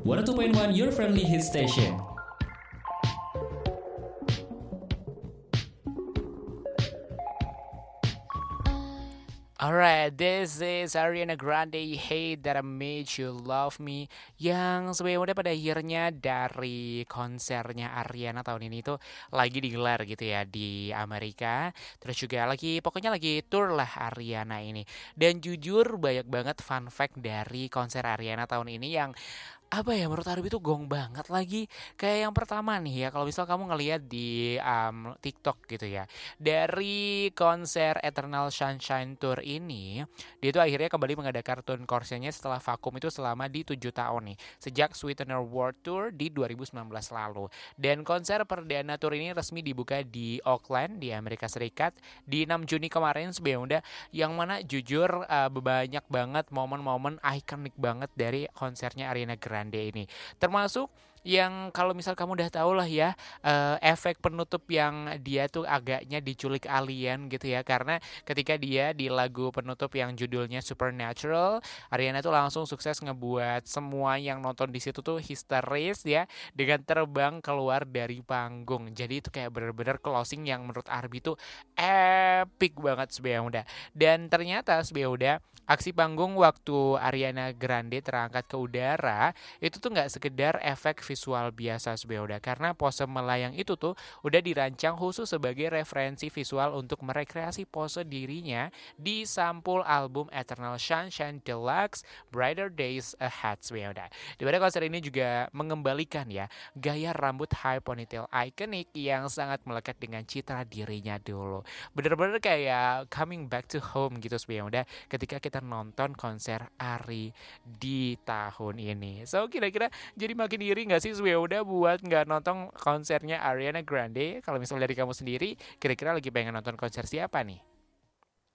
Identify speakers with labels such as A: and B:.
A: 102.1 Your Friendly Hit Station.
B: Alright, this is Ariana Grande, Hey That I Made You Love Me, yang sebenarnya pada akhirnya dari konsernya Ariana tahun ini tuh lagi digelar gitu ya di Amerika. Terus juga pokoknya lagi tour lah Ariana ini. Dan jujur banyak banget fun fact dari konser Ariana tahun ini yang apa ya, menurut Arbi tuh gong banget lagi. Kayak yang pertama nih ya, kalau misal kamu ngelihat di TikTok gitu ya, dari konser Eternal Sunshine Tour ini, dia tuh akhirnya kembali mengadakan tour konsernya setelah vakum itu selama di 7 tahun nih, sejak Sweetener World Tour di 2019 lalu. Dan konser perdana tour ini resmi dibuka di Auckland di Amerika Serikat di 6 Juni kemarin sebelumnya, yang mana jujur banyak banget momen-momen ikonik banget dari konsernya Ariana Grande ini, termasuk yang kalau misal kamu udah tahu lah ya, efek penutup yang dia tuh agaknya diculik alien gitu ya, karena ketika dia di lagu penutup yang judulnya Supernatural, Ariana tuh langsung sukses ngebuat semua yang nonton di situ tuh histeris ya, dengan terbang keluar dari panggung. Jadi itu kayak bener-bener closing yang menurut Arbi tuh epic banget sebenarnya udah. Dan ternyata sebenarnya udah aksi panggung waktu Ariana Grande terangkat ke udara itu tuh nggak sekedar efek visual biasa sebenarnya, karena pose melayang itu tuh udah dirancang khusus sebagai referensi visual untuk merekreasi pose dirinya di sampul album Eternal Sunshine Deluxe Brighter Days Ahead sebenarnya. Dimana konser ini juga mengembalikan ya gaya rambut high ponytail ikonik yang sangat melekat dengan citra dirinya dulu. Bener-bener kayak coming back to home gitu sebenarnya ketika kita nonton konser Ari di tahun ini. So kira-kira jadi makin iri gak sih udah buat gak nonton konsernya Ariana Grande? Kalau misalnya dari kamu sendiri, kira-kira lagi pengen nonton konser siapa nih?